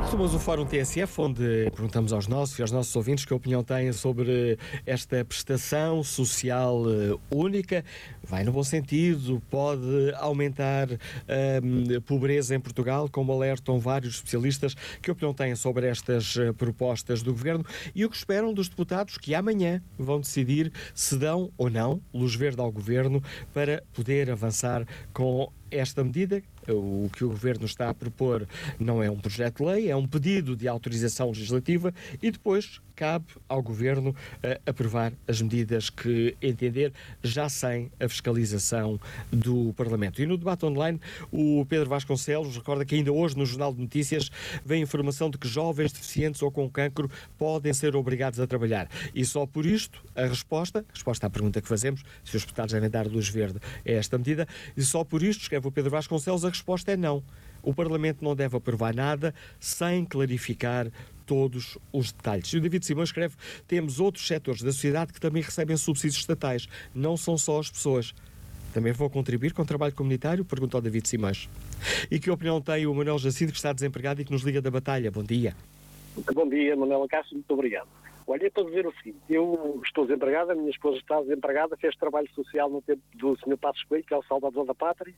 Somos o Fórum TSF, onde perguntamos aos nossos e aos nossos ouvintes que opinião têm sobre esta prestação social única. Vai no bom sentido, pode aumentar a pobreza em Portugal, como alertam vários especialistas. Que opinião têm sobre estas propostas do Governo e o que esperam dos deputados que amanhã vão decidir se dão ou não luz verde ao Governo para poder avançar com esta medida. O que o Governo está a propor não é um projeto de lei, é um pedido de autorização legislativa e depois cabe ao Governo aprovar as medidas que entender, já sem a fiscalização do Parlamento. E no debate online, o Pedro Vasconcelos recorda que ainda hoje no Jornal de Notícias vem informação de que jovens deficientes ou com cancro podem ser obrigados a trabalhar. E só por isto, a resposta à pergunta que fazemos, se os deputados devem dar luz verde a esta medida, e só por isto, escreve o Pedro Vasconcelos, a resposta é não. O Parlamento não deve aprovar nada sem clarificar todos os detalhes. E o David Simões escreve: temos outros setores da sociedade que também recebem subsídios estatais. Não são só as pessoas. Também vão contribuir com o trabalho comunitário? Pergunta ao David Simões. E que opinião tem o Manuel Jacinto, que está desempregado e que nos liga da Batalha? Bom dia. Bom dia, Manuel Acácio, muito obrigado. Olha, é para dizer o seguinte: eu estou desempregado, a minha esposa está desempregada, fez trabalho social no tempo do Sr. Passos Coelho, que é o Salvador da Pátria,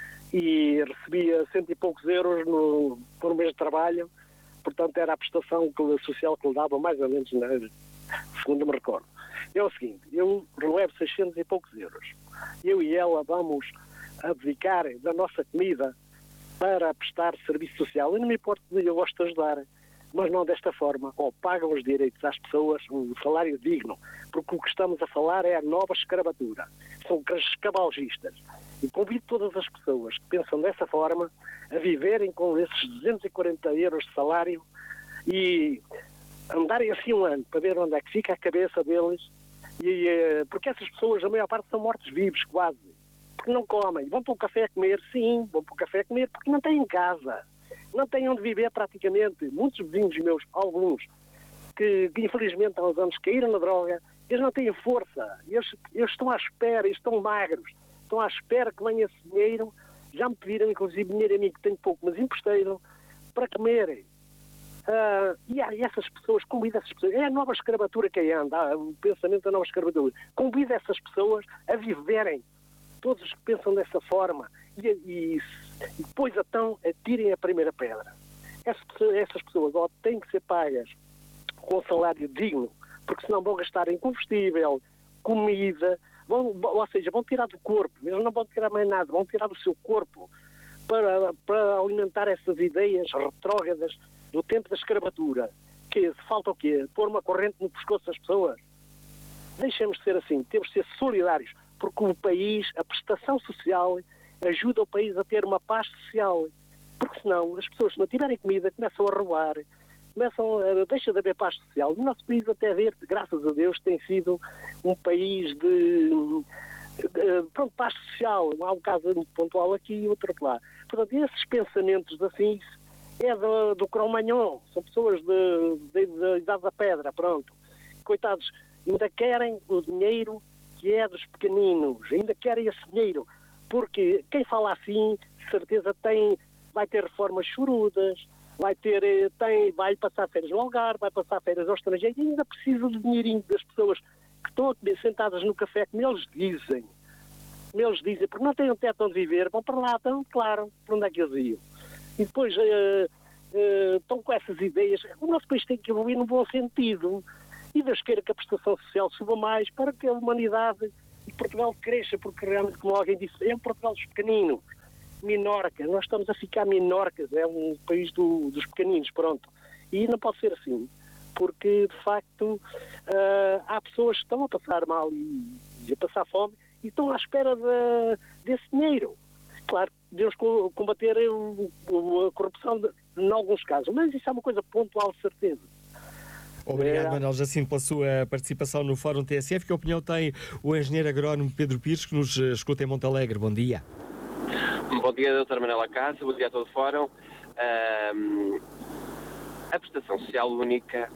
e recebia 100 e poucos euros por mês de trabalho. Portanto, era a prestação social que lhe dava, mais ou menos, segundo me recordo. É o seguinte: eu relevo 600 e poucos euros. Eu e ela vamos abdicar da nossa comida para prestar serviço social. Eu não me importo, eu gosto de ajudar, mas não desta forma. Ou pagam os direitos às pessoas, um salário digno, porque o que estamos a falar é a nova escravatura. São escabalgistas. E convido todas as pessoas que pensam dessa forma a viverem com esses 240 euros de salário e andarem assim um ano para ver onde é que fica a cabeça deles. Porque essas pessoas, a maior parte, são mortos-vivos, quase. Porque não comem. Vão para o café a comer, sim, vão para o café a comer porque não têm casa. Não têm onde viver praticamente. Muitos vizinhos meus, alguns, que infelizmente há uns anos caíram na droga, eles não têm força. Eles estão à espera, eles estão magros. Estão à espera que venha esse dinheiro. Já me pediram, inclusive, dinheiro a mim, que tenho pouco, mas emprestei-lo, para comerem. E essas pessoas, convido essas pessoas, é a nova escravatura que aí anda, o pensamento da nova escravatura. Convido essas pessoas a viverem, todos os que pensam dessa forma, e depois então atirem a primeira pedra. Essas pessoas ou têm que ser pagas com salário digno, porque senão vão gastar em combustível, comida, ou seja, vão tirar do corpo, eles não vão tirar mais nada, vão tirar do seu corpo para alimentar essas ideias retrógradas do tempo da escravatura. Que falta o quê? Pôr uma corrente no pescoço das pessoas? Deixemos de ser assim, temos de ser solidários, porque o país, a prestação social, ajuda o país a ter uma paz social, porque senão as pessoas, se não tiverem comida, começam a roubar, deixa de haver paz social. O nosso país, até ver, graças a Deus, tem sido um país de paz social. Há um caso pontual aqui e outro lá. Portanto, esses pensamentos assim é do Cromagnon, são pessoas da Idade da Pedra, pronto. Coitados, ainda querem o dinheiro que é dos pequeninos, ainda querem esse dinheiro, porque quem fala assim, de certeza vai ter reformas chorudas, vai passar férias no Algarve, vai passar férias ao estrangeiro e ainda precisa do dinheirinho das pessoas que estão a comer sentadas no café, como eles dizem, porque não têm um teto onde viver, vão para lá, então, claro, para onde é que eles iam? E depois estão com essas ideias. O nosso país tem que evoluir no bom sentido, e Deus queira que a prestação social suba mais para que a humanidade e Portugal cresça, porque realmente, como alguém disse, é um Portugal dos pequeninos. Minorca, nós estamos a ficar minorcas, é um país dos pequeninos, pronto. E não pode ser assim, porque de facto há pessoas que estão a passar mal e a passar fome e estão à espera desse dinheiro. Claro, devemos combater a corrupção em alguns casos, mas isso é uma coisa pontual, de certeza. Obrigado, Manuel Jacinto, pela sua participação no Fórum TSF. Que opinião tem o engenheiro agrónomo Pedro Pires, que nos escuta em Montalegre? Bom dia. Bom dia, Dr. Manuel Acácio, bom dia a todo o Fórum. A prestação social única,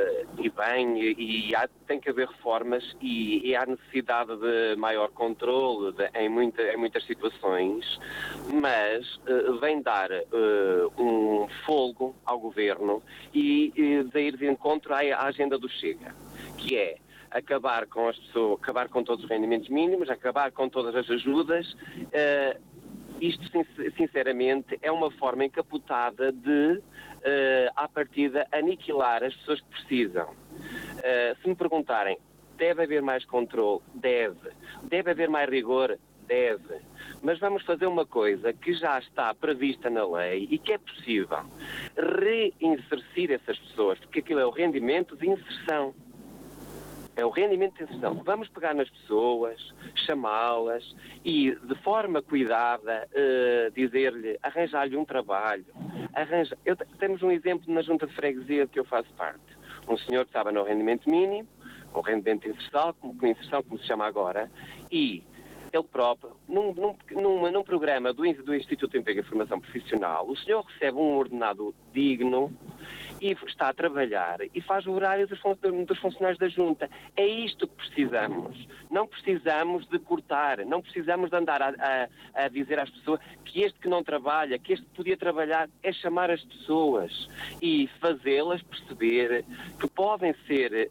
tem que haver reformas e há necessidade de maior controle em muitas situações, mas vem dar um folgo ao Governo e de ir de encontro à agenda do Chega, que é acabar com as pessoas, acabar com todos os rendimentos mínimos, acabar com todas as ajudas. Isto, sinceramente, é uma forma encapotada de, à partida, aniquilar as pessoas que precisam. Se me perguntarem, deve haver mais controle? Deve. Deve haver mais rigor? Deve. Mas vamos fazer uma coisa que já está prevista na lei e que é possível. Reinserir essas pessoas, porque aquilo é o rendimento de inserção. É o rendimento de inserção. Vamos pegar nas pessoas, chamá-las e, de forma cuidada, dizer-lhe, arranjar-lhe um trabalho. Temos um exemplo na Junta de Freguesia que eu faço parte. Um senhor que estava no rendimento mínimo, o rendimento de inserção, como se chama agora, e ele próprio, num programa do Instituto de Emprego e Formação Profissional, o senhor recebe um ordenado digno e está a trabalhar e faz o horário dos funcionários da Junta. É isto que precisamos. Não precisamos de cortar, não precisamos de andar a dizer às pessoas que este que não trabalha, que este que podia trabalhar, é chamar as pessoas e fazê-las perceber que podem ser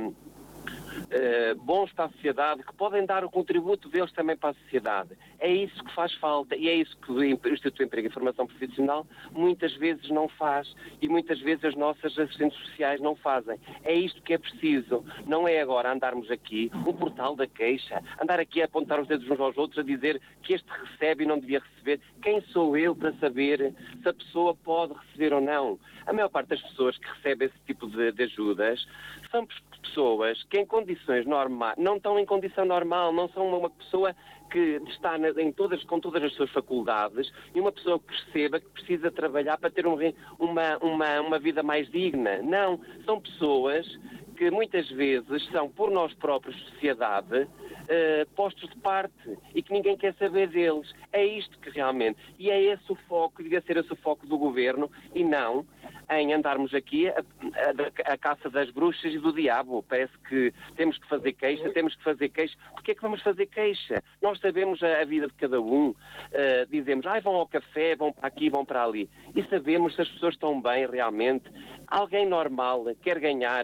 bons para a sociedade, que podem dar o contributo deles também para a sociedade. É isso que faz falta e é isso que o Instituto de Emprego e Formação Profissional muitas vezes não faz e muitas vezes as nossas assistentes sociais não fazem. É isto que é preciso. Não é agora andarmos aqui, um portal da queixa, andar aqui a apontar os dedos uns aos outros, a dizer que este recebe e não devia receber. Quem sou eu para saber se a pessoa pode receber ou não? A maior parte das pessoas que recebem esse tipo de ajudas são pessoas que em condições normais, não estão em condição normal, não são uma pessoa que está com todas as suas faculdades e uma pessoa que perceba que precisa trabalhar para ter uma vida mais digna. Não, são pessoas que muitas vezes são, por nós próprios, sociedade, postos de parte e que ninguém quer saber deles. É isto que realmente, e é esse o foco, devia ser esse o foco do Governo e não em andarmos aqui a caça das bruxas e do diabo. Parece que temos que fazer queixa. Porquê é que vamos fazer queixa? Nós sabemos a vida de cada um. Dizemos, vão ao café, vão para aqui, vão para ali. E sabemos se as pessoas estão bem realmente. Alguém normal quer ganhar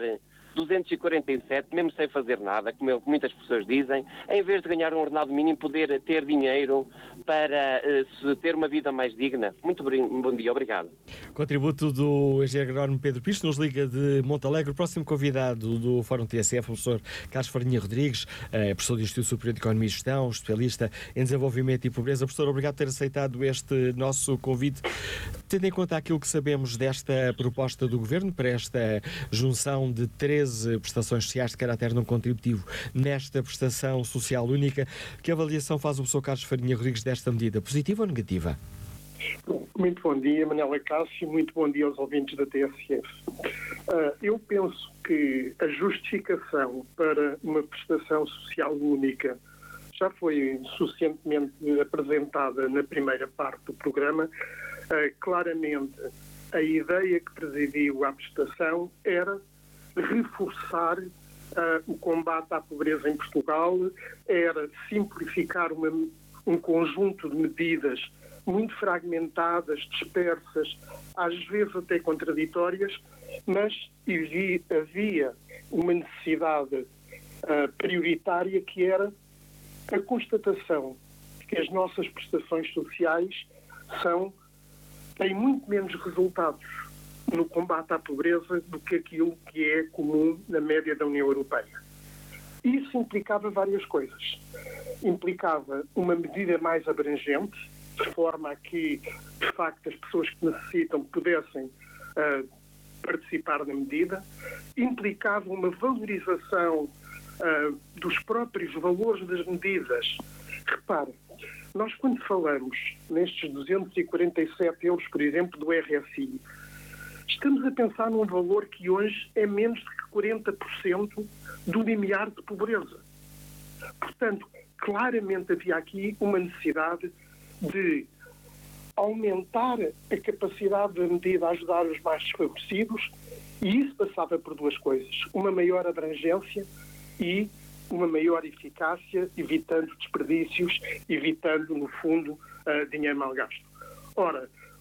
247, mesmo sem fazer nada, como muitas pessoas dizem, em vez de ganhar um ordenado mínimo, poder ter dinheiro para ter uma vida mais digna. Muito bom dia, obrigado. Contributo do engenheiro agrónomo Pedro Pires, nos liga de Montalegre. O próximo convidado do Fórum TSF, o professor Carlos Farinha Rodrigues, professor do Instituto Superior de Economia e Gestão, especialista em desenvolvimento e pobreza. Professor, obrigado por ter aceitado este nosso convite. Tendo em conta aquilo que sabemos desta proposta do Governo para esta junção de 13 prestações sociais de caráter não contributivo nesta prestação social única, que avaliação faz o professor Carlos Farinha Rodrigues desta medida? Positiva ou negativa? Muito bom dia, Manela Cássio, muito bom dia aos ouvintes da TSF. Eu penso que a justificação para uma prestação social única já foi suficientemente apresentada na primeira parte do programa. Claramente, a ideia que presidiu à prestação era reforçar o combate à pobreza em Portugal, era simplificar um conjunto de medidas muito fragmentadas, dispersas, às vezes até contraditórias, mas havia uma necessidade prioritária que era a constatação de que as nossas prestações sociais têm muito menos resultados no combate à pobreza do que aquilo que é comum na média da União Europeia. Isso implicava várias coisas. Implicava uma medida mais abrangente, de forma a que, de facto, as pessoas que necessitam pudessem participar na medida. Implicava uma valorização dos próprios valores das medidas. Repare, nós quando falamos nestes 247 euros, por exemplo, do RSI, estamos a pensar num valor que hoje é menos de 40% do limiar de pobreza. Portanto, claramente havia aqui uma necessidade de aumentar a capacidade da medida a ajudar os mais desfavorecidos, e isso passava por duas coisas: uma maior abrangência e uma maior eficácia, evitando desperdícios, evitando, no fundo, dinheiro mal gasto. Ora,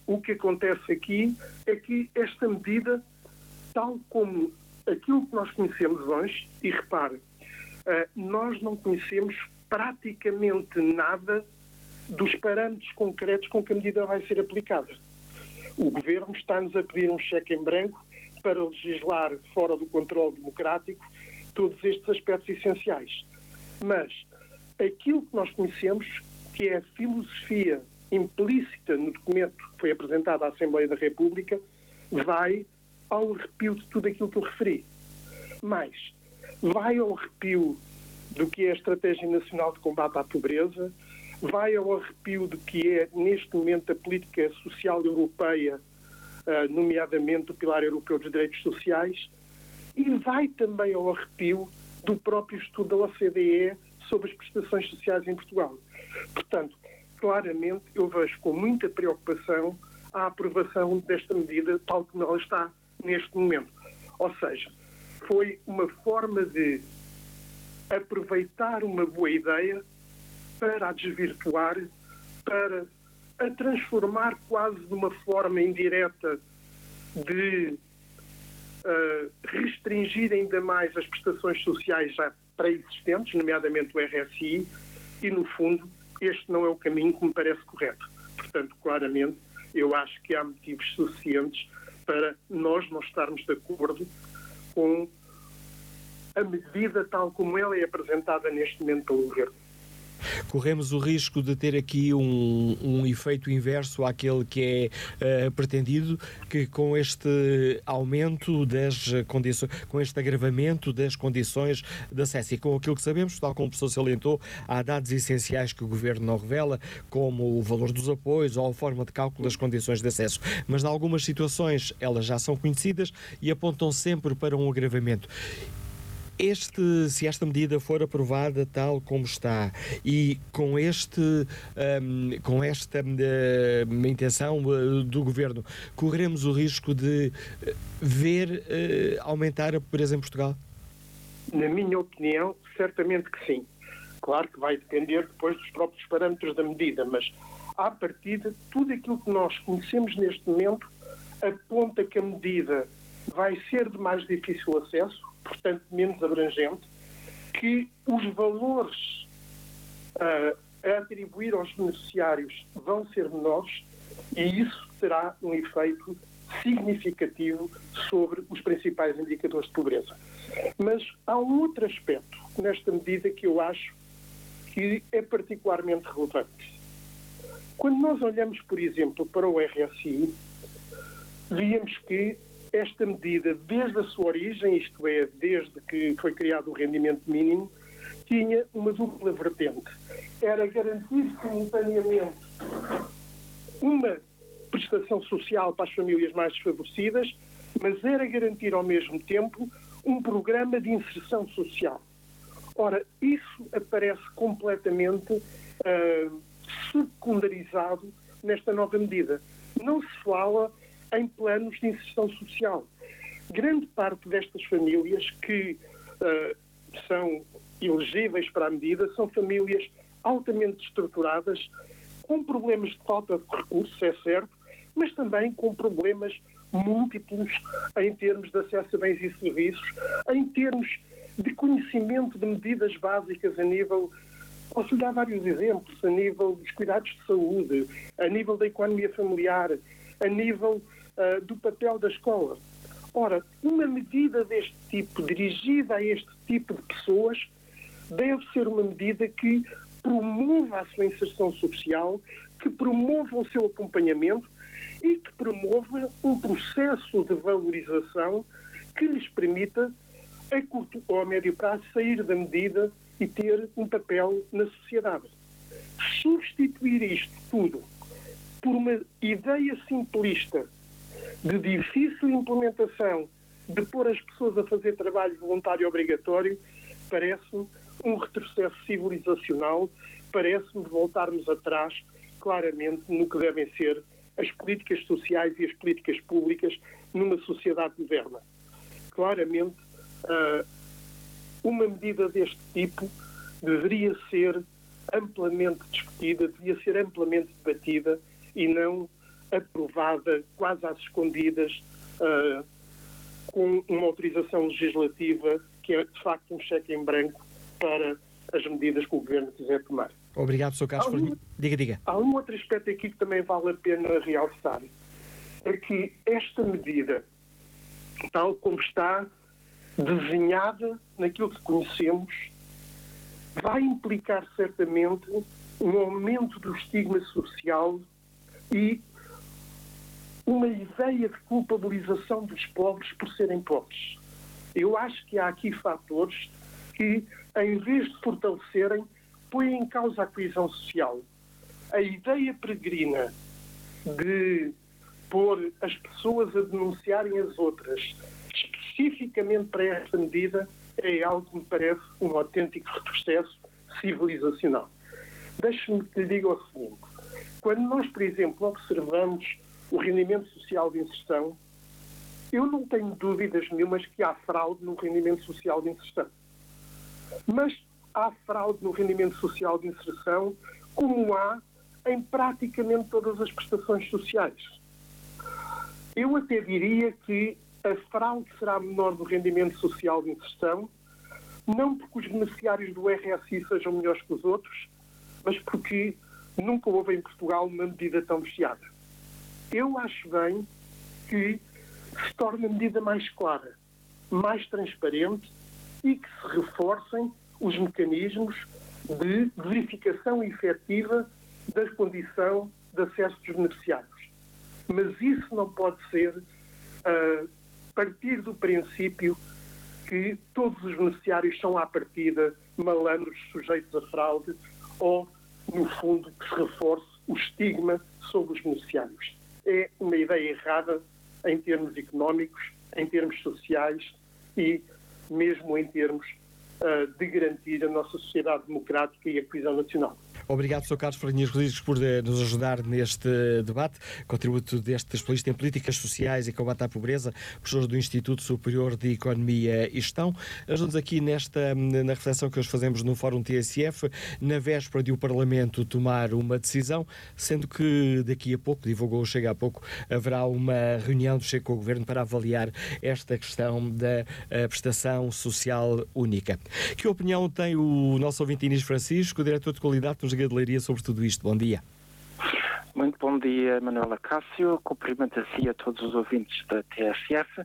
o que acontece aqui é que esta medida, tal como aquilo que nós conhecemos hoje, e repare, nós não conhecemos praticamente nada dos parâmetros concretos com que a medida vai ser aplicada. O Governo está-nos a pedir um cheque em branco para legislar fora do controle democrático todos estes aspectos essenciais. Mas aquilo que nós conhecemos, que é a filosofia implícita no documento que foi apresentado à Assembleia da República, vai ao arrepio de tudo aquilo que eu referi. Mas vai ao arrepio do que é a Estratégia Nacional de Combate à Pobreza, vai ao arrepio do que é, neste momento, a política social europeia, nomeadamente o Pilar Europeu dos Direitos Sociais, e vai também ao arrepio do próprio estudo da OCDE sobre as prestações sociais em Portugal. Portanto, claramente, eu vejo com muita preocupação a aprovação desta medida tal como ela está neste momento. Ou seja, foi uma forma de aproveitar uma boa ideia para a desvirtuar, para a transformar quase de uma forma indireta de restringir ainda mais as prestações sociais já pré-existentes, nomeadamente o RSI, e, no fundo, este não é o caminho que me parece correto. Portanto, claramente, eu acho que há motivos suficientes para nós não estarmos de acordo com a medida tal como ela é apresentada neste momento pelo Governo. Corremos o risco de ter aqui um efeito inverso àquele que é pretendido, que com este aumento das condições, com este agravamento das condições de acesso e com aquilo que sabemos, tal como o professor salientou, há dados essenciais que o Governo não revela, como o valor dos apoios ou a forma de cálculo das condições de acesso. Mas, em algumas situações, elas já são conhecidas e apontam sempre para um agravamento. Se esta medida for aprovada tal como está e com esta intenção do Governo, corremos o risco de ver aumentar a pobreza em Portugal? Na minha opinião, certamente que sim. Claro que vai depender depois dos próprios parâmetros da medida, mas à partida, tudo aquilo que nós conhecemos neste momento aponta que a medida vai ser de mais difícil acesso, portanto menos abrangente, que os valores a atribuir aos beneficiários vão ser menores e isso terá um efeito significativo sobre os principais indicadores de pobreza. Mas há um outro aspecto nesta medida que eu acho que é particularmente relevante. Quando nós olhamos, por exemplo, para o RSI, víamos que esta medida, desde a sua origem, isto é, desde que foi criado o rendimento mínimo, tinha uma dupla vertente. Era garantir simultaneamente uma prestação social para as famílias mais desfavorecidas, mas era garantir ao mesmo tempo um programa de inserção social. Ora, isso aparece completamente secundarizado nesta nova medida. Não se fala em planos de inserção social. Grande parte destas famílias que são elegíveis para a medida são famílias altamente estruturadas, com problemas de falta de recursos, é certo, mas também com problemas múltiplos em termos de acesso a bens e serviços, em termos de conhecimento de medidas básicas a nível, posso lhe dar vários exemplos, a nível dos cuidados de saúde, a nível da economia familiar, a nível do papel da escola. Ora, uma medida deste tipo, dirigida a este tipo de pessoas, deve ser uma medida que promova a sua inserção social, que promova o seu acompanhamento e que promova um processo de valorização que lhes permita, a curto ou a médio prazo, sair da medida e ter um papel na sociedade. Substituir isto tudo por uma ideia simplista de difícil implementação, de pôr as pessoas a fazer trabalho voluntário obrigatório, parece-me um retrocesso civilizacional, parece-me voltarmos atrás, claramente, no que devem ser as políticas sociais e as políticas públicas numa sociedade moderna. Claramente, uma medida deste tipo deveria ser amplamente discutida, deveria ser amplamente debatida e não aprovada quase às escondidas, com uma autorização legislativa que é, de facto, um cheque em branco para as medidas que o Governo quiser tomar. Obrigado, Sr. Carlos. Diga. Há um outro aspecto aqui que também vale a pena realçar. É que esta medida, tal como está desenhada naquilo que conhecemos, vai implicar certamente um aumento do estigma social e uma ideia de culpabilização dos pobres por serem pobres. Eu acho que há aqui fatores que, em vez de fortalecerem, põem em causa a coesão social. A ideia peregrina de pôr as pessoas a denunciarem as outras, especificamente para esta medida, é algo que me parece um autêntico retrocesso civilizacional. Deixe-me que lhe diga o seguinte. Quando nós, por exemplo, observamos o rendimento social de inserção, eu não tenho dúvidas nenhumas que há fraude no rendimento social de inserção. Mas há fraude no rendimento social de inserção como há em praticamente todas as prestações sociais. Eu até diria que a fraude será menor do rendimento social de inserção, não porque os beneficiários do RSI sejam melhores que os outros, mas porque nunca houve em Portugal uma medida tão viciada. Eu acho bem que se torne a medida mais clara, mais transparente e que se reforcem os mecanismos de verificação efetiva da condição de acesso dos beneficiários. Mas isso não pode ser a partir do princípio que todos os beneficiários são, à partida, malandros sujeitos a fraude ou, no fundo, que se reforce o estigma sobre os beneficiários. É uma ideia errada em termos económicos, em termos sociais e mesmo em termos de garantir a nossa sociedade democrática e a coesão nacional. Obrigado, Sr. Carlos Freitas Rodrigues, por nos ajudar neste debate. Contributo deste especialista em políticas sociais e combate à pobreza, professor do Instituto Superior de Economia e Gestão. Ajuda-nos aqui na reflexão que hoje fazemos no Fórum TSF, na véspera de o Parlamento tomar uma decisão, sendo que daqui a pouco, chega há pouco, haverá uma reunião do Chega com o Governo para avaliar esta questão da prestação social única. Que opinião tem o nosso ouvinte Inês Francisco, diretor de qualidade nos Liga de Leiria, sobre tudo isto? Bom dia. Muito bom dia, Manuela Cássio. Cumprimento a si e a todos os ouvintes da TSF.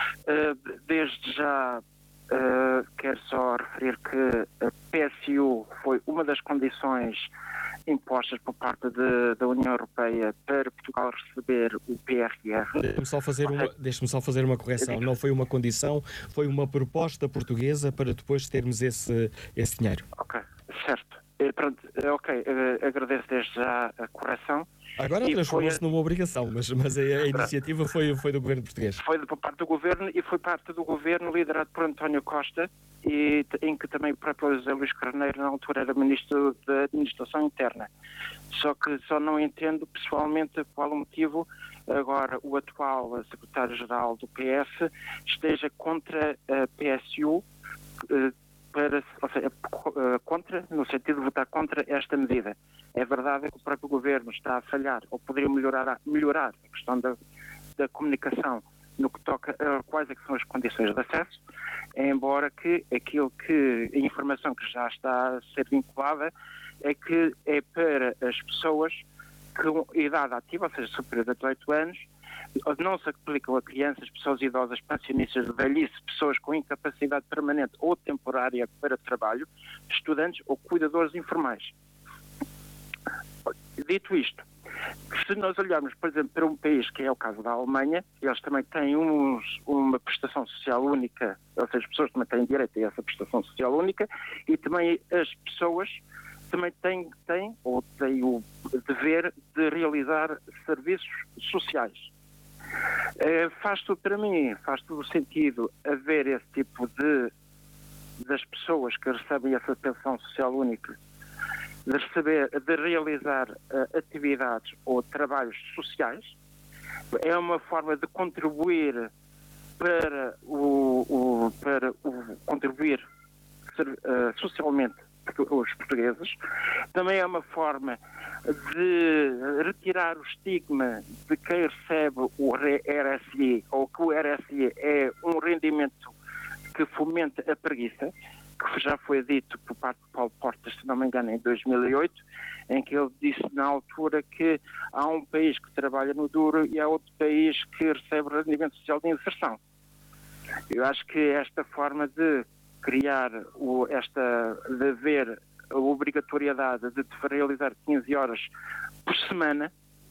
Desde já quero só referir que a PSU foi uma das condições impostas por parte da União Europeia para Portugal receber o PRR. Deixe-me só fazer uma correção. Não foi uma condição, foi uma proposta portuguesa para depois termos esse dinheiro. Ok, certo. Pronto, ok, agradeço desde já a correção. Agora transformou-se numa obrigação, mas a iniciativa foi do Governo português. Foi por parte do Governo e foi parte do Governo liderado por António Costa, e em que também o próprio José Luís Carneiro, na altura, era Ministro da Administração Interna. Só não entendo pessoalmente qual o motivo agora o atual Secretário-Geral do PS esteja contra a PSU, contra, no sentido de votar contra esta medida. É verdade que o próprio Governo está a falhar, ou poderia melhorar a questão da comunicação no que toca a quais é que são as condições de acesso, embora que a informação que já está a ser vinculada é que é para as pessoas com idade ativa, ou seja, superior a 18 anos, não se aplicam a crianças, pessoas idosas, pensionistas de velhice, pessoas com incapacidade permanente ou temporária para trabalho, estudantes ou cuidadores informais. Dito isto, se nós olharmos, por exemplo, para um país que é o caso da Alemanha, eles também têm uma prestação social única, ou seja, as pessoas também têm direito a essa prestação social única, e também as pessoas também têm o dever de realizar serviços sociais. Faz todo sentido haver esse tipo das pessoas que recebem essa pensão social única, de realizar atividades ou trabalhos sociais. É uma forma de contribuir contribuir socialmente os portugueses. Também é uma forma de retirar o estigma de quem recebe o RSI, ou que o RSI é um rendimento que fomenta a preguiça, que já foi dito por parte de Paulo Portas, se não me engano, em 2008, em que ele disse na altura que há um país que trabalha no duro e há outro país que recebe rendimento social de inserção. Eu acho que esta forma de criar de haver a obrigatoriedade de realizar 15 horas por semana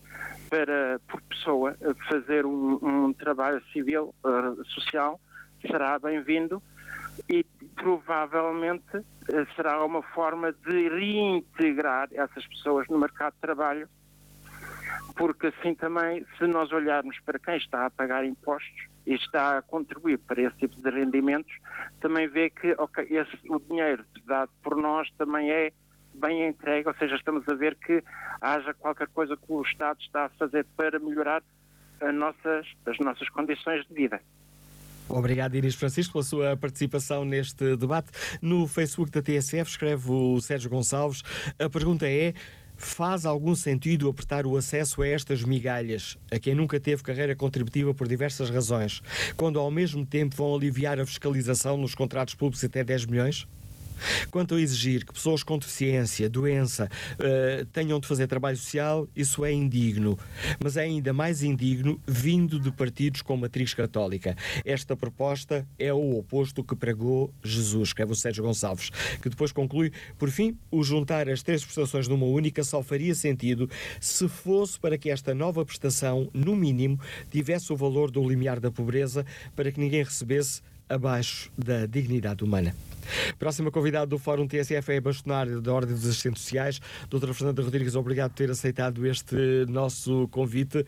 por pessoa fazer um trabalho civil, social, será bem-vindo e provavelmente será uma forma de reintegrar essas pessoas no mercado de trabalho, porque assim também, se nós olharmos para quem está a pagar impostos e está a contribuir para esse tipo de rendimentos, também vê que o dinheiro dado por nós também é bem entregue, ou seja, estamos a ver que haja qualquer coisa que o Estado está a fazer para melhorar as nossas condições de vida. Obrigado, Inês Francisco, pela sua participação neste debate. No Facebook da TSF escreve o Sérgio Gonçalves. A pergunta é: faz algum sentido apertar o acesso a estas migalhas, a quem nunca teve carreira contributiva por diversas razões, quando ao mesmo tempo vão aliviar a fiscalização nos contratos públicos até 10 milhões? Quanto a exigir que pessoas com deficiência, doença, tenham de fazer trabalho social, isso é indigno. Mas é ainda mais indigno vindo de partidos com matriz católica. Esta proposta é o oposto do que pregou Jesus, escreve o Sérgio Gonçalves, que depois conclui: por fim, o juntar as três prestações numa única só faria sentido se fosse para que esta nova prestação, no mínimo, tivesse o valor do limiar da pobreza, para que ninguém recebesse abaixo da dignidade humana. Próxima convidada do Fórum TSF é a bastonária da Ordem dos Assistentes Sociais, doutora Fernanda Rodrigues. Obrigado por ter aceitado este nosso convite.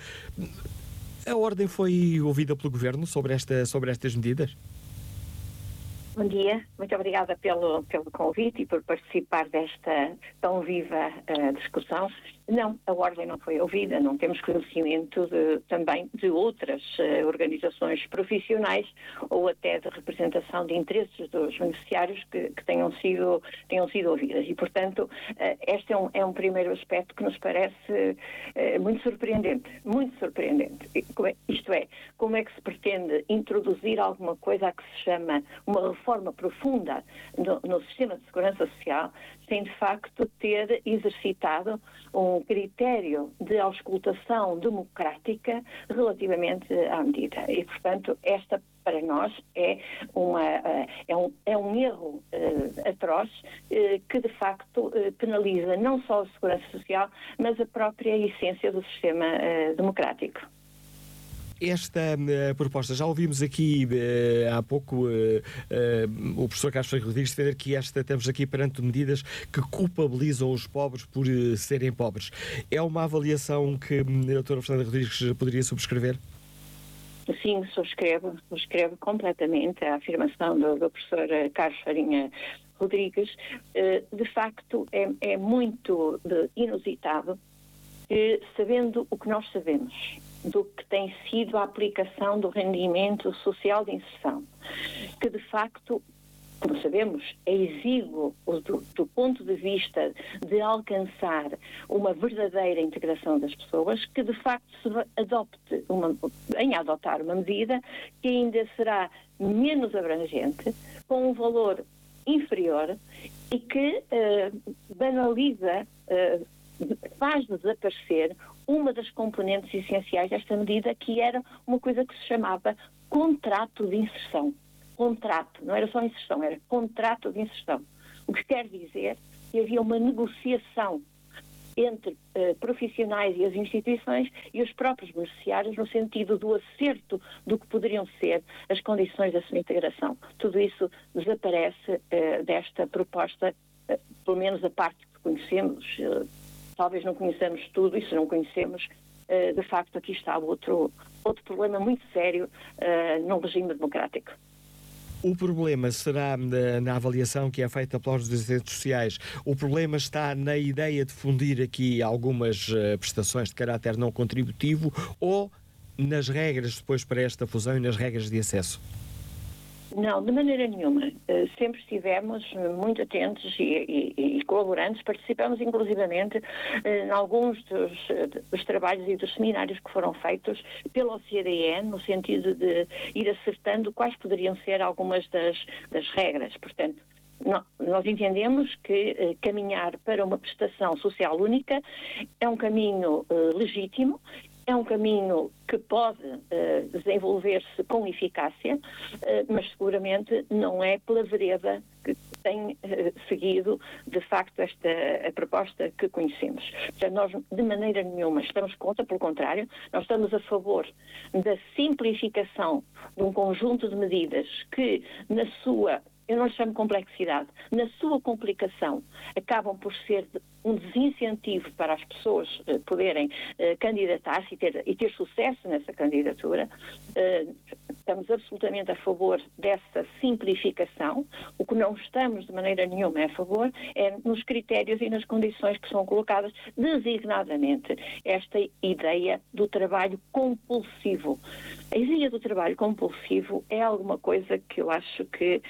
A Ordem foi ouvida pelo Governo sobre estas medidas? Bom dia, muito obrigada pelo convite e por participar desta tão viva discussão. Não, a Ordem não foi ouvida, não temos conhecimento também de outras organizações profissionais ou até de representação de interesses dos beneficiários que tenham sido ouvidas. E, portanto, este é um primeiro aspecto que nos parece muito surpreendente. Isto é, como é que se pretende introduzir alguma coisa a que se chama uma reforma profunda no sistema de segurança social, sem de facto ter exercitado um critério de auscultação democrática relativamente à medida. E, portanto, esta para nós é um erro atroz que de facto penaliza não só a segurança social, mas a própria essência do sistema democrático. Esta proposta, já ouvimos aqui há pouco o professor Carlos Freire Rodrigues defender que estamos aqui perante medidas que culpabilizam os pobres por serem pobres. É uma avaliação que a doutora Fernanda Rodrigues poderia subscrever? Sim, subscrevo completamente a afirmação do professor Carlos Farinha Rodrigues. De facto, é muito inusitado que, sabendo o que nós sabemos do que tem sido a aplicação do rendimento social de inserção, que de facto, como sabemos, é exíguo do ponto de vista de alcançar uma verdadeira integração das pessoas, que de facto venha a adotar uma medida que ainda será menos abrangente, com um valor inferior e que banaliza, faz desaparecer uma das componentes essenciais desta medida, que era uma coisa que se chamava contrato de inserção. Contrato, não era só inserção, era contrato de inserção. O que quer dizer que havia uma negociação entre profissionais e as instituições e os próprios beneficiários no sentido do acerto do que poderiam ser as condições da sua integração. Tudo isso desaparece desta proposta, pelo menos a parte que conhecemos. Talvez não conheçamos tudo, e se não conhecemos, de facto aqui está outro problema muito sério num regime democrático. O problema será, na avaliação que é feita pelos assistentes sociais, o problema está na ideia de fundir aqui algumas prestações de caráter não contributivo ou nas regras depois para esta fusão e nas regras de acesso? Não, de maneira nenhuma. Sempre estivemos muito atentos e colaborantes. Participamos inclusivamente em alguns dos trabalhos e dos seminários que foram feitos pela OCDE, no sentido de ir acertando quais poderiam ser algumas das regras. Portanto, nós entendemos que caminhar para uma prestação social única é um caminho legítimo, é um caminho que pode desenvolver-se com eficácia, mas seguramente não é pela vereda que tem seguido, de facto, a proposta que conhecemos. Portanto, nós, de maneira nenhuma, estamos contra, pelo contrário, nós estamos a favor da simplificação de um conjunto de medidas que, na sua, eu não lhe chamo complexidade, na sua complicação, acabam por ser um desincentivo para as pessoas poderem candidatar-se e ter sucesso nessa candidatura. Estamos absolutamente a favor dessa simplificação. O que não estamos de maneira nenhuma a favor é nos critérios e nas condições que são colocadas, designadamente esta ideia do trabalho compulsivo. A ideia do trabalho compulsivo é alguma coisa que eu acho que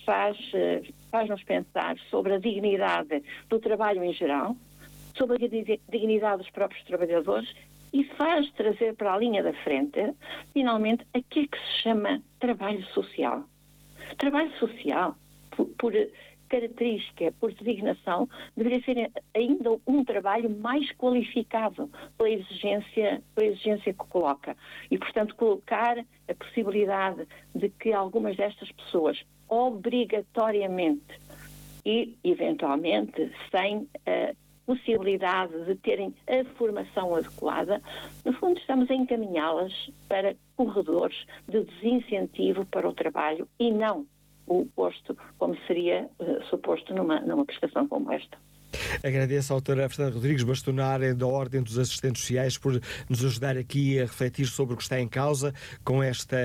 faz-nos pensar sobre a dignidade do trabalho em geral, sobre a dignidade dos próprios trabalhadores e faz trazer para a linha da frente, finalmente, aquilo que se chama trabalho social. Trabalho social, por característica, por designação, deveria ser ainda um trabalho mais qualificado pela exigência que coloca. E, portanto, colocar a possibilidade de que algumas destas pessoas obrigatoriamente e, eventualmente, sem a possibilidade de terem a formação adequada, no fundo estamos a encaminhá-las para corredores de desincentivo para o trabalho e não o oposto, como seria suposto numa prestação como esta. Agradeço à doutora Fernanda Rodrigues Bastonária, da Ordem dos Assistentes Sociais, por nos ajudar aqui a refletir sobre o que está em causa com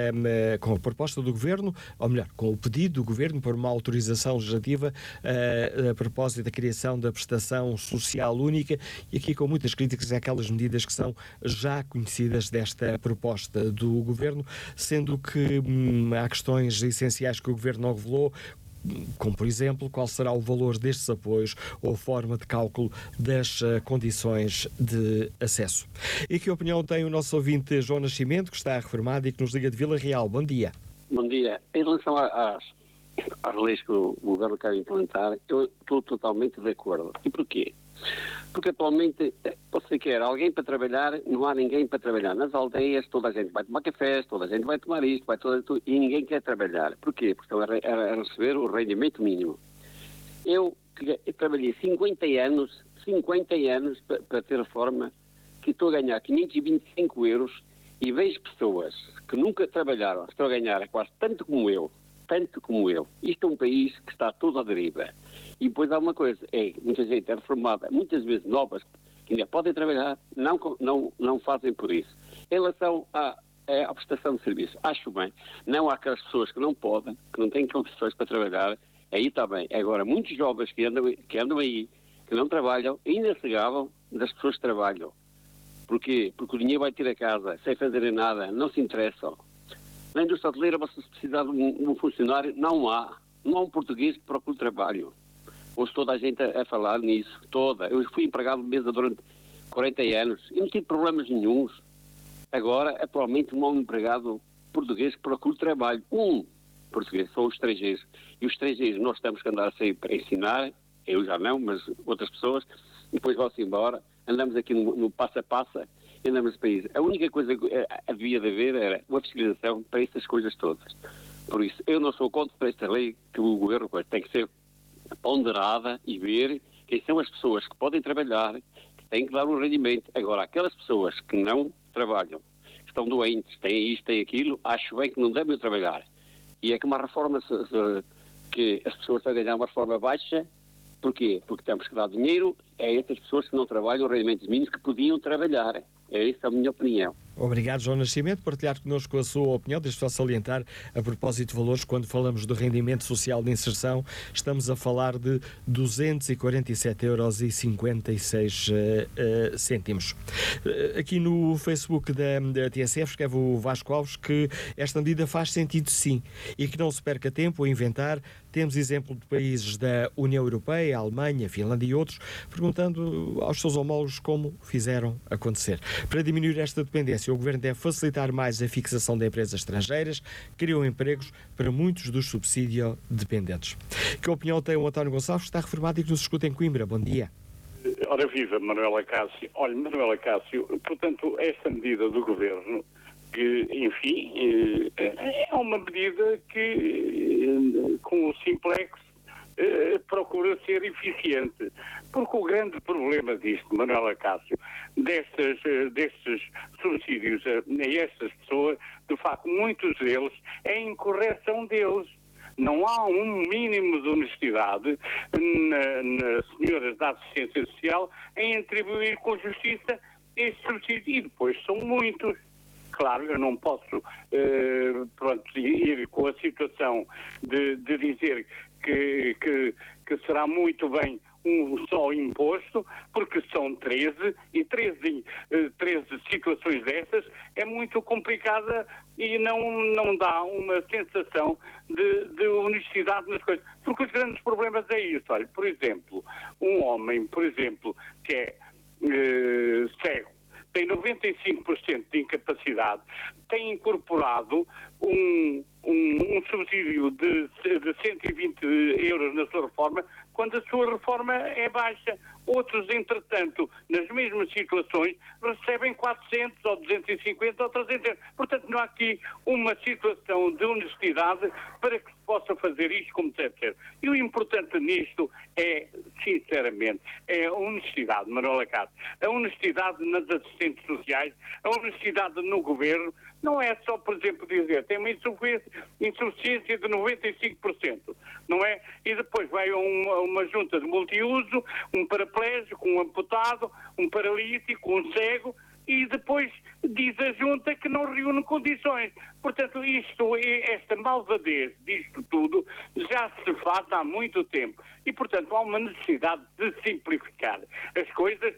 a proposta do Governo, ou melhor, com o pedido do Governo por uma autorização legislativa a propósito da criação da prestação social única, e aqui com muitas críticas àquelas medidas que são já conhecidas desta proposta do Governo, sendo que há questões essenciais que o Governo não revelou, como, por exemplo, qual será o valor destes apoios ou a forma de cálculo das condições de acesso. E que opinião tem o nosso ouvinte João Nascimento, que está reformado e que nos liga de Vila Real? Bom dia. Bom dia. Em relação às leis que o Governo quer implementar, eu estou totalmente de acordo. E porquê? Porque atualmente, você quer alguém para trabalhar, não há ninguém para trabalhar. Nas aldeias, toda a gente vai tomar cafés, toda a gente vai tomar isto, e ninguém quer trabalhar. Porquê? Porque estão a receber o rendimento mínimo. Eu trabalhei 50 anos para ter a forma que estou a ganhar 525 euros e vejo pessoas que nunca trabalharam, estão a ganhar quase tanto como eu. Isto é um país que está todo à deriva. E depois há uma coisa, muita gente é reformada, muitas vezes novas, que ainda podem trabalhar, não fazem por isso. Em relação à prestação de serviço, acho bem, não há aquelas pessoas que não podem, que não têm condições para trabalhar, aí está bem. Agora, muitos jovens que andam aí, que não trabalham, ainda se gabam das pessoas que trabalham. Porquê? Porque o dinheiro vai ter a casa, sem fazerem nada, não se interessam. Na indústria hoteleira, você precisar de um funcionário, não há um português que procure trabalho. Ouço toda a gente a falar nisso, toda. Eu fui empregado de mesa durante 40 anos e não tive problemas nenhuns. Agora, atualmente, não há um empregado português que procure trabalho. Um português, são os estrangeiros. E os estrangeiros nós temos que andar a sair para ensinar, eu já não, mas outras pessoas, e depois vão-se embora. Andamos aqui no passo a passo, andamos no país. A única coisa que havia de haver era uma fiscalização para essas coisas todas. Por isso, eu não sou contra esta lei que o Governo tem que ser ponderada e ver quem são as pessoas que podem trabalhar, que têm que dar um rendimento. Agora, aquelas pessoas que não trabalham, que estão doentes, têm isto, têm aquilo, acho bem que não devem trabalhar. E é que uma reforma, que as pessoas estão a ganhar uma reforma baixa, porquê? Porque temos que dar dinheiro a essas pessoas que não trabalham, rendimentos mínimos, que podiam trabalhar. Essa é a minha opinião. Obrigado, João Nascimento, por partilhar connosco a sua opinião. Deixe-me só salientar, a propósito de valores, quando falamos do rendimento social de inserção, estamos a falar de 247,56 €. Aqui no Facebook da TSF escreve o Vasco Alves que esta medida faz sentido sim e que não se perca tempo a inventar. Temos exemplo de países da União Europeia, Alemanha, Finlândia e outros, perguntando aos seus homólogos como fizeram acontecer. Para diminuir esta dependência, o Governo deve facilitar mais a fixação de empresas estrangeiras, criam empregos para muitos dos subsídio-dependentes. Que opinião tem o António Gonçalves, que está reformado e que nos escuta em Coimbra? Bom dia. Ora viva, Manuela Cássio. Olha, Manuela Cássio, portanto, esta medida do Governo, que, enfim, é uma medida que, com o Simplex, procura ser eficiente. Porque o grande problema disto, Manuela Cássio, destes subsídios a estas pessoas, de facto, muitos deles, é a incorreção deles. Não há um mínimo de honestidade nas senhoras da assistência social em atribuir com justiça estes subsídios. E depois são muitos. Claro, eu não posso ir com a situação de dizer que será muito bem um só imposto, porque são 13 e 13 situações dessas é muito complicada e não dá uma sensação de honestidade nas coisas. Porque os grandes problemas é isso. Olha, por exemplo, um homem, que é cego, tem 95% de incapacidade, tem incorporado um subsídio de 120 € na sua reforma, quando a sua reforma é baixa. Outros, entretanto, nas mesmas situações, recebem 400 ou 250 ou 300 €. Portanto, não há aqui uma situação de honestidade para que se possa fazer isto como deve ser. E o importante nisto é, sinceramente, é a honestidade, Manuela Cássio. A honestidade nas assistentes sociais, a honestidade no governo. Não é só, por exemplo, dizer tem uma insuficiência de 95%, não é? E depois vai a uma junta de multiuso, um paraplégico, um amputado, um paralítico, um cego, e depois diz a junta que não reúne condições. Portanto, esta malvadez disto tudo já se faz há muito tempo. E, portanto, há uma necessidade de simplificar as coisas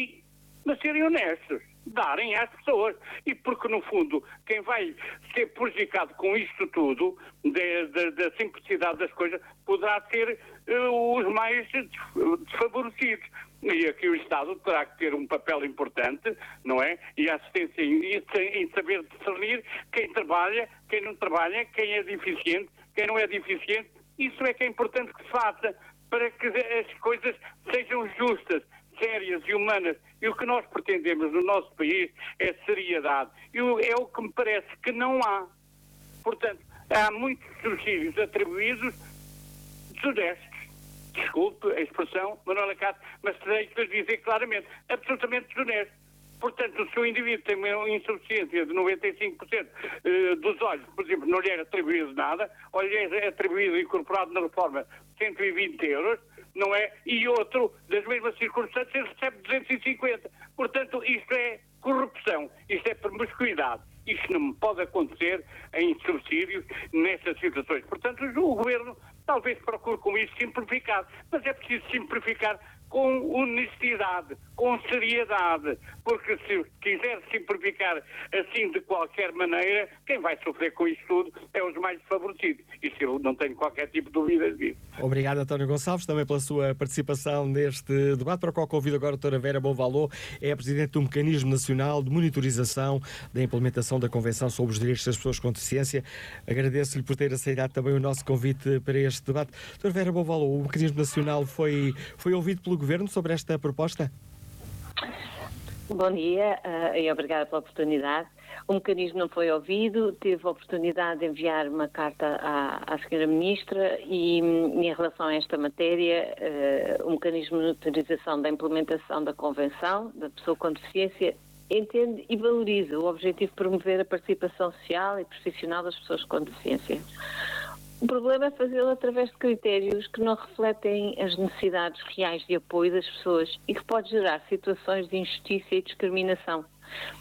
mas serem honestos, darem às pessoas. E porque, no fundo, quem vai ser prejudicado com isto tudo, da simplicidade das coisas, poderá ser os mais desfavorecidos. E aqui o Estado terá que ter um papel importante, não é? E a assistência em saber discernir quem trabalha, quem não trabalha, quem é deficiente, quem não é deficiente. Isso é que é importante que se faça para que as coisas sejam justas, sérias e humanas. E o que nós pretendemos no nosso país é seriedade. E é o que me parece que não há. Portanto, há muitos subsídios atribuídos desonestos. Desculpe a expressão, Manuela Cássio, mas tenho que dizer claramente, absolutamente desonesto. Portanto, se o indivíduo tem uma insuficiência de 95% dos olhos, por exemplo, não lhe é atribuído nada, ou lhe é atribuído, incorporado na reforma, 120 €, não é? E outro, das mesmas circunstâncias, recebe 250. Portanto, isto é corrupção, isto é promiscuidade. Isto não pode acontecer em subsídios nessas situações. Portanto, o Governo talvez procure com isso simplificar, mas é preciso simplificar com honestidade, com seriedade, porque se quiser simplificar assim de qualquer maneira, quem vai sofrer com isto tudo é os mais desfavorecidos. Isso eu não tenho qualquer tipo de dúvida disso. Obrigado, António Gonçalves, também pela sua participação neste debate, para o qual convido agora a doutora Vera Bonvalot, é a Presidente do Mecanismo Nacional de Monitorização da Implementação da Convenção sobre os Direitos das Pessoas com Deficiência. Agradeço-lhe por ter aceitado também o nosso convite para este debate. Doutora Vera Bonvalot, o Mecanismo Nacional foi ouvido pelo Governo sobre esta proposta? Bom dia e obrigada pela oportunidade. O mecanismo não foi ouvido, teve a oportunidade de enviar uma carta à Sra. Ministra e, em relação a esta matéria, o mecanismo de monitorização da implementação da Convenção da Pessoa com Deficiência entende e valoriza o objetivo de promover a participação social e profissional das pessoas com deficiência. O problema é fazê-lo através de critérios que não refletem as necessidades reais de apoio das pessoas e que pode gerar situações de injustiça e discriminação.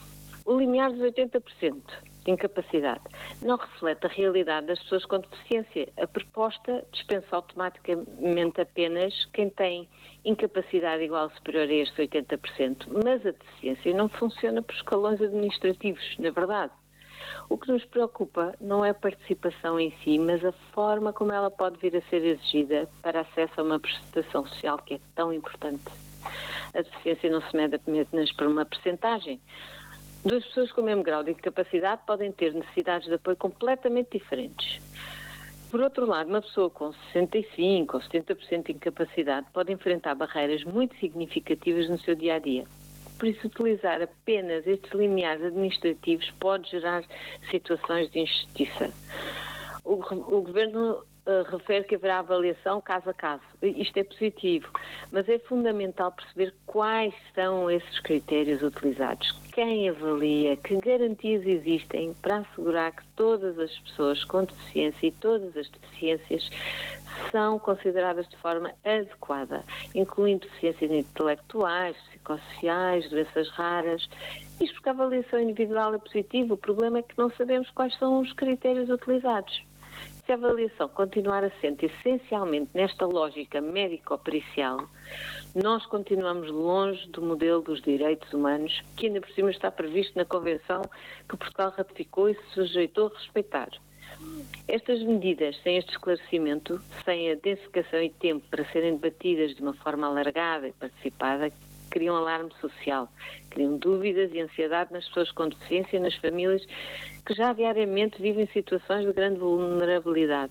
O limiar dos 80% de incapacidade não reflete a realidade das pessoas com deficiência. A proposta dispensa automaticamente apenas quem tem incapacidade igual ou superior a estes 80%, mas a deficiência não funciona por escalões administrativos, na verdade. O que nos preocupa não é a participação em si, mas a forma como ela pode vir a ser exigida para acesso a uma prestação social que é tão importante. A deficiência não se mede apenas por uma percentagem. Duas pessoas com o mesmo grau de incapacidade podem ter necessidades de apoio completamente diferentes. Por outro lado, uma pessoa com 65% ou 70% de incapacidade pode enfrentar barreiras muito significativas no seu dia-a-dia. Por isso, utilizar apenas estes limiares administrativos pode gerar situações de injustiça. O Governo refere que haverá avaliação caso a caso. Isto é positivo, mas é fundamental perceber quais são esses critérios utilizados. Quem avalia, que garantias existem para assegurar que todas as pessoas com deficiência e todas as deficiências são consideradas de forma adequada, incluindo deficiências intelectuais, psicossociais, doenças raras. Isto porque a avaliação individual é positiva, o problema é que não sabemos quais são os critérios utilizados. Se a avaliação continuar assente essencialmente nesta lógica médico-pericial, nós continuamos longe do modelo dos direitos humanos, que ainda por cima está previsto na Convenção que Portugal ratificou e se sujeitou a respeitar. Estas medidas, sem este esclarecimento, sem a densificação e tempo para serem debatidas de uma forma alargada e participada, criam alarme social, criam dúvidas e ansiedade nas pessoas com deficiência e nas famílias que já diariamente vivem situações de grande vulnerabilidade.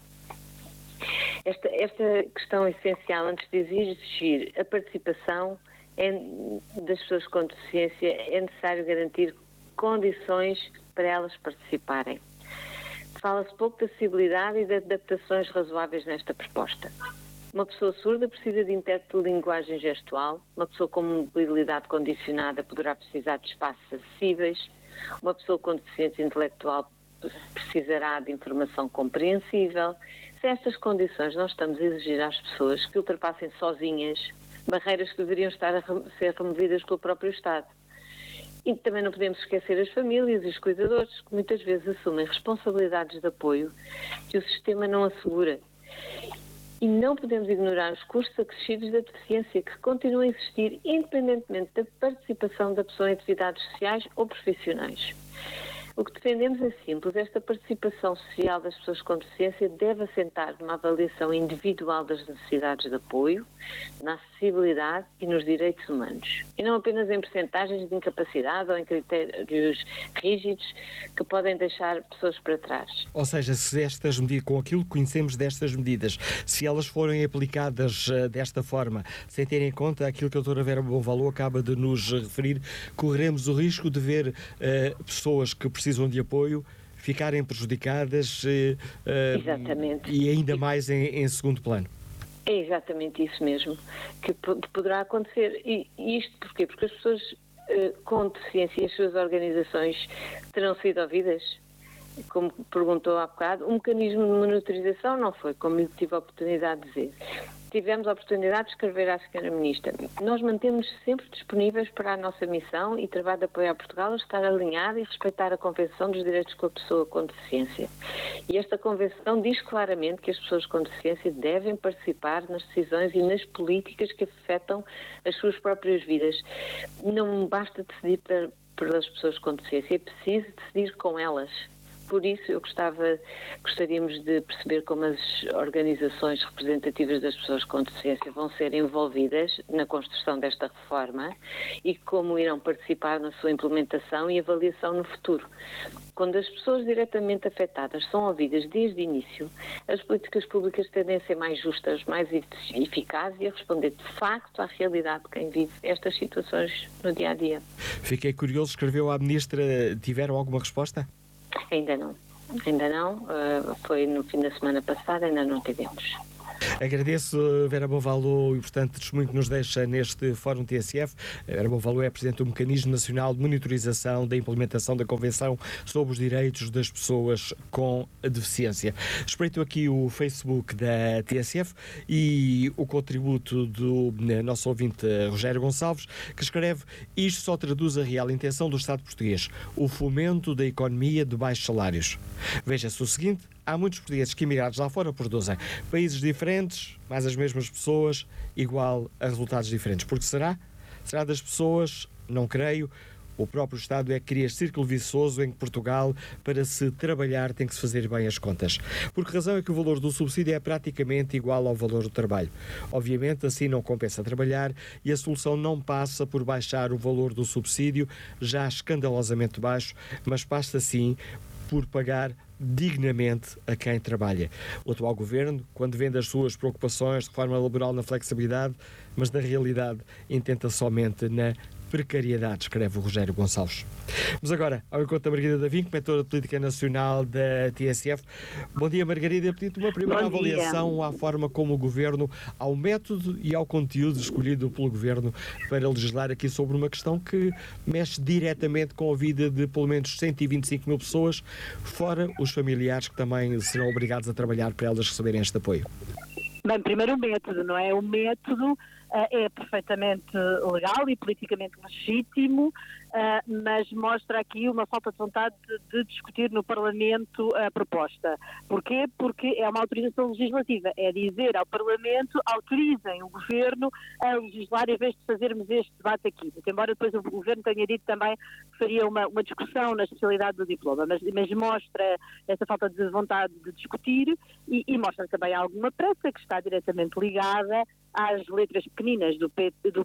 Esta questão essencial, antes de exigir a participação das pessoas com deficiência, é necessário garantir condições para elas participarem. Fala-se pouco de acessibilidade e de adaptações razoáveis nesta proposta. Uma pessoa surda precisa de intérprete de linguagem gestual, uma pessoa com mobilidade condicionada poderá precisar de espaços acessíveis, uma pessoa com deficiência intelectual precisará de informação compreensível. Sem estas condições, nós estamos a exigir às pessoas que ultrapassem sozinhas barreiras que deveriam estar a ser removidas pelo próprio Estado. E também não podemos esquecer as famílias e os cuidadores, que muitas vezes assumem responsabilidades de apoio que o sistema não assegura. E não podemos ignorar os custos acrescidos da deficiência, que continuam a existir independentemente da participação da pessoa em atividades sociais ou profissionais. O que defendemos é simples: esta participação social das pessoas com deficiência deve assentar numa avaliação individual das necessidades de apoio, na acessibilidade e nos direitos humanos. E não apenas em percentagens de incapacidade ou em critérios rígidos que podem deixar pessoas para trás. Ou seja, se estas medidas, com aquilo que conhecemos destas medidas, se elas forem aplicadas desta forma, sem ter em conta aquilo que a doutora Vera Bonvalot acaba de nos referir, correremos o risco de ver pessoas que precisam de apoio ficarem prejudicadas e ainda mais em segundo plano. É exatamente isso mesmo que poderá acontecer. E isto porquê? Porque as pessoas com deficiência e as suas organizações terão sido ouvidas? Como perguntou há bocado, um mecanismo de monitorização não foi, como eu tive a oportunidade de dizer. Tivemos a oportunidade de escrever à Sra. Ministra. Nós mantemos sempre disponíveis para a nossa missão e trabalho de apoio a Portugal a estar alinhado e respeitar a Convenção dos Direitos da Pessoa com Deficiência. E esta Convenção diz claramente que as pessoas com deficiência devem participar nas decisões e nas políticas que afetam as suas próprias vidas. Não basta decidir pelas pessoas com deficiência, é preciso decidir com elas. Por isso, gostaríamos de perceber como as organizações representativas das pessoas com deficiência vão ser envolvidas na construção desta reforma e como irão participar na sua implementação e avaliação no futuro. Quando as pessoas diretamente afetadas são ouvidas desde o início, as políticas públicas tendem a ser mais justas, mais eficazes e a responder de facto à realidade de quem vive estas situações no dia-a-dia. Fiquei curioso, escreveu à Ministra, tiveram alguma resposta? Ainda não. Foi no fim da semana passada, ainda não tivemos. Agradeço Vera Bonvalo o importante testemunho que nos deixa neste Fórum TSF. Vera Bonvalo é Presidente do Mecanismo Nacional de Monitorização da Implementação da Convenção sobre os Direitos das Pessoas com Deficiência. Espreito aqui o Facebook da TSF e o contributo do nosso ouvinte Rogério Gonçalves, que escreve: isto só traduz a real intenção do Estado português, o fomento da economia de baixos salários. Veja-se o seguinte: há muitos portugueses que emigrados lá fora produzem países diferentes, mas as mesmas pessoas, igual a resultados diferentes. Porque será? Será das pessoas? Não creio. O próprio Estado é que cria este círculo vicioso em que Portugal, para se trabalhar, tem que se fazer bem as contas. Por que razão é que o valor do subsídio é praticamente igual ao valor do trabalho? Obviamente, assim não compensa trabalhar e a solução não passa por baixar o valor do subsídio, já escandalosamente baixo, mas passa sim por pagar dignamente a quem trabalha. O atual governo, quando vende as suas preocupações de reforma laboral na flexibilidade, mas na realidade intenta somente na precariedade, escreve o Rogério Gonçalves. Vamos agora ao encontro da Margarida Davim, comentora de Política Nacional da TSF. Bom dia, Margarida. Pedi-te uma primeira avaliação à forma como o Governo, ao método e ao conteúdo escolhido pelo Governo para legislar aqui sobre uma questão que mexe diretamente com a vida de pelo menos 125 mil pessoas, fora os familiares que também serão obrigados a trabalhar para elas receberem este apoio. Bem, primeiro o método, não é? O método é perfeitamente legal e politicamente legítimo, mas mostra aqui uma falta de vontade de discutir no Parlamento a proposta. Porquê? Porque é uma autorização legislativa. É dizer ao Parlamento: autorizem o Governo a legislar em vez de fazermos este debate aqui. Embora depois o Governo tenha dito também que faria uma discussão na especialidade do diploma, mas mostra essa falta de vontade de discutir e mostra também alguma pressa que está diretamente ligada às letras pequeninas do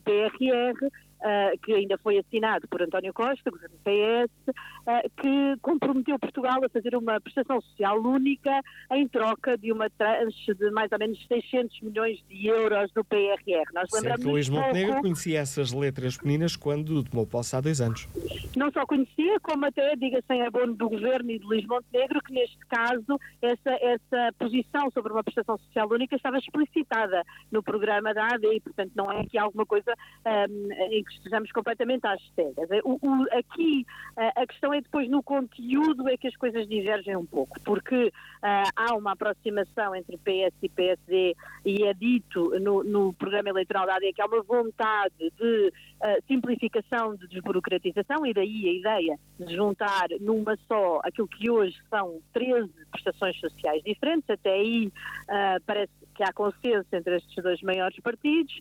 PRR, que ainda foi assinado por António Costa, governo do PS, que comprometeu Portugal a fazer uma prestação social única em troca de uma tranche de mais ou menos 600 milhões de euros do PRR. Nós lembramos Luís Montenegro conhecia essas letras pequeninas quando tomou posse há 2 anos. Não só conhecia, como até, diga-se em abono do Governo e de Luís Montenegro, que neste caso essa posição sobre uma prestação social única estava explicitada no programa da AD e, portanto, não é aqui alguma coisa em que estejamos completamente às cegas. Aqui a questão é depois no conteúdo é que as coisas divergem um pouco, porque há uma aproximação entre PS e PSD e é dito no programa eleitoral da AD que há uma vontade de simplificação, de desburocratização, e daí a ideia de juntar numa só aquilo que hoje são 13 prestações sociais diferentes. Até aí parece que há consenso entre estes dois maiores partidos.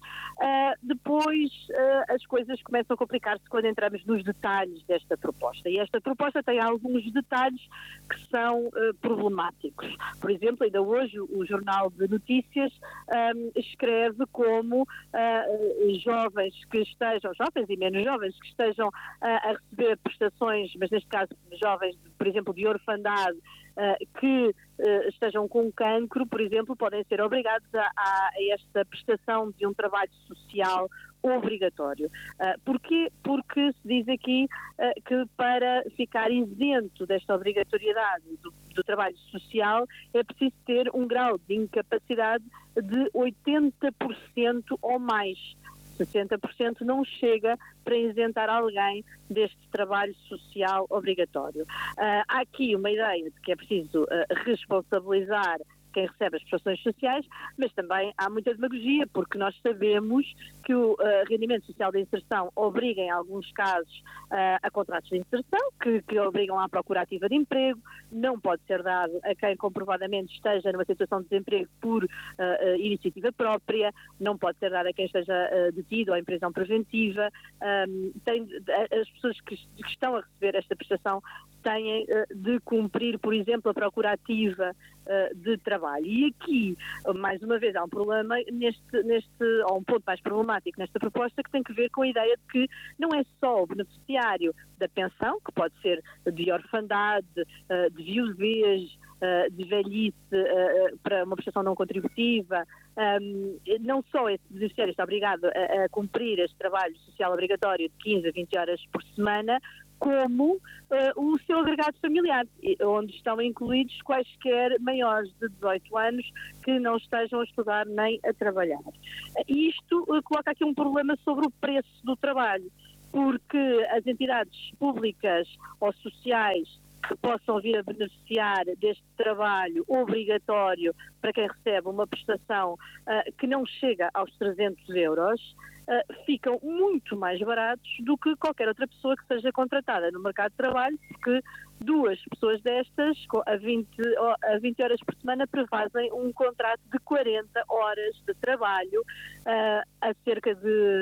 Depois as coisas começam a complicar-se quando entramos nos detalhes desta proposta. E esta proposta tem alguns detalhes que são problemáticos. Por exemplo, ainda hoje o Jornal de Notícias escreve como jovens e menos jovens que estejam a receber prestações, mas neste caso jovens, por exemplo, de orfandade, que estejam com cancro, por exemplo, podem ser obrigados a esta prestação de um trabalho social obrigatório. Porquê? Porque se diz aqui que para ficar isento desta obrigatoriedade do trabalho social é preciso ter um grau de incapacidade de 80% ou mais. 60% não chega para isentar alguém deste trabalho social obrigatório. Há aqui uma ideia de que é preciso responsabilizar quem recebe as prestações sociais, mas também há muita demagogia, porque nós sabemos que o rendimento social de inserção obriga, em alguns casos, a contratos de inserção, que obrigam à procura ativa de emprego, não pode ser dado a quem comprovadamente esteja numa situação de desemprego por iniciativa própria, não pode ser dado a quem esteja detido ou em prisão preventiva. As pessoas que estão a receber esta prestação têm de cumprir, por exemplo, a procura ativa de trabalho. E aqui, mais uma vez, há um problema ou um ponto mais problemático nesta proposta, que tem que ver com a ideia de que não é só o beneficiário da pensão, que pode ser de orfandade, de viuvez, de velhice para uma prestação não contributiva, não só esse beneficiário está obrigado a cumprir este trabalho social obrigatório de 15 a 20 horas por semana, como o seu agregado familiar, onde estão incluídos quaisquer maiores de 18 anos que não estejam a estudar nem a trabalhar. Isto coloca aqui um problema sobre o preço do trabalho, porque as entidades públicas ou sociais que possam vir a beneficiar deste trabalho obrigatório para quem recebe uma prestação que não chega aos 300 euros, ficam muito mais baratos do que qualquer outra pessoa que seja contratada no mercado de trabalho, porque duas pessoas destas, a 20 horas por semana, prefazem um contrato de 40 horas de trabalho a cerca de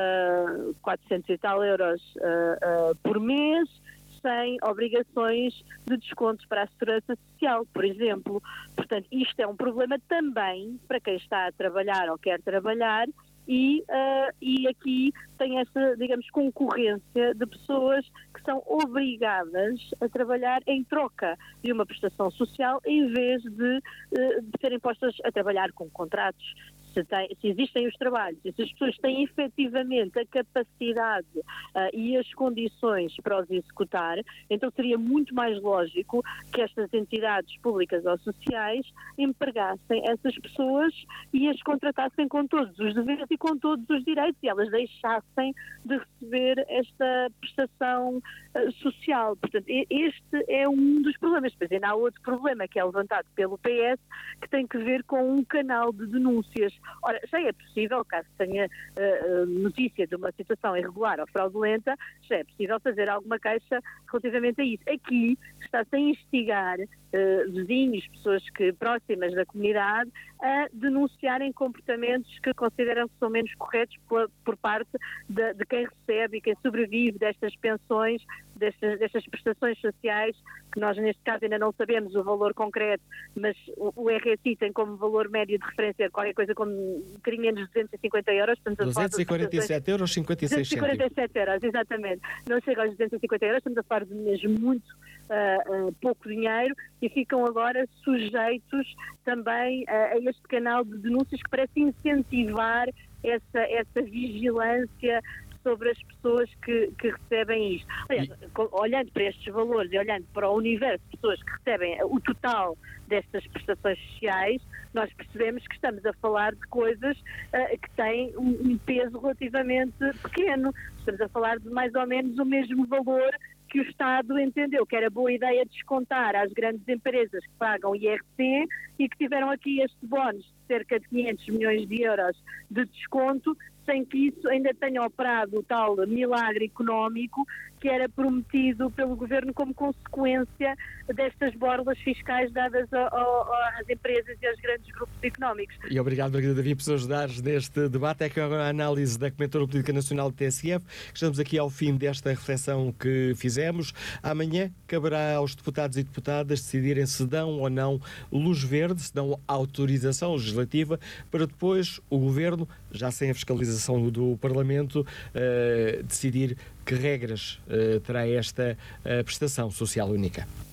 400 e tal euros por mês, sem obrigações de descontos para a segurança social, por exemplo. Portanto, isto é um problema também para quem está a trabalhar ou quer trabalhar e aqui tem essa, digamos, concorrência de pessoas que são obrigadas a trabalhar em troca de uma prestação social em vez de serem postas a trabalhar com contratos. Se existem os trabalhos e se as pessoas têm efetivamente a capacidade e as condições para os executar, então seria muito mais lógico que estas entidades públicas ou sociais empregassem essas pessoas e as contratassem com todos os deveres e com todos os direitos, e elas deixassem de receber esta prestação social. Portanto, este é um dos problemas. Depois ainda há outro problema que é levantado pelo PS, que tem que ver com um canal de denúncias. Ora, já é possível, caso tenha notícia de uma situação irregular ou fraudulenta, já é possível fazer alguma queixa relativamente a isso. Aqui está-se a instigar vizinhos, pessoas próximas da comunidade, a denunciarem comportamentos que consideram que são menos corretos por parte de quem recebe e quem sobrevive destas pensões, destas prestações sociais, que nós neste caso ainda não sabemos o valor concreto, mas o RSI tem como valor médio de referência qualquer coisa como um bocadinho menos de 250 euros. 247 euros 56 cêntimos. 247 euros, exatamente. Não chega aos 250 euros, estamos a falar de mesmo muito pouco dinheiro, e ficam agora sujeitos também a este canal de denúncias que parece incentivar essa vigilância sobre as pessoas que recebem isto. Aliás, olhando para estes valores e olhando para o universo de pessoas que recebem o total destas prestações sociais, nós percebemos que estamos a falar de coisas que têm um peso relativamente pequeno. Estamos a falar de mais ou menos o mesmo valor que o Estado entendeu que era boa ideia descontar às grandes empresas que pagam IRC e que tiveram aqui este bónus de cerca de 500 milhões de euros de desconto, sem que isso ainda tenha operado o tal milagre económico que era prometido pelo Governo como consequência destas borlas fiscais dadas às empresas e aos grandes grupos económicos. E obrigado, Margarida Davi, por ajudares neste debate. É que agora a análise da Comentadora Política Nacional do TSF. Estamos aqui ao fim desta reflexão que fizemos. Amanhã caberá aos deputados e deputadas decidirem se dão ou não luz verde, se dão autorização legislativa, para depois o Governo, já sem a fiscalização do Parlamento, decidir que regras terá esta prestação social única.